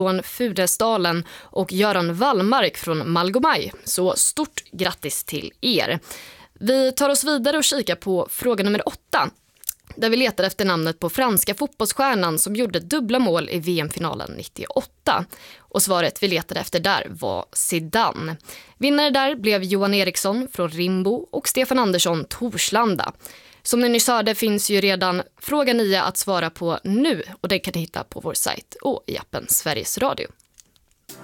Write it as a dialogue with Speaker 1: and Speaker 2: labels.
Speaker 1: från Fudesdalen och Göran Wallmark från Malgomaj. Så stort grattis till er. Vi tar oss vidare och kikar på fråga nummer 8. Där vi letar efter namnet på franska fotbollsstjärnan som gjorde dubbla mål i VM-finalen 98. Och svaret vi letade efter där var Zidane. Vinnare där blev Johan Eriksson från Rimbo och Stefan Andersson Torslanda. Som ni nyss hörde finns ju redan fråga 9 att svara på nu och det kan ni hitta på vår sajt och i appen Sveriges Radio.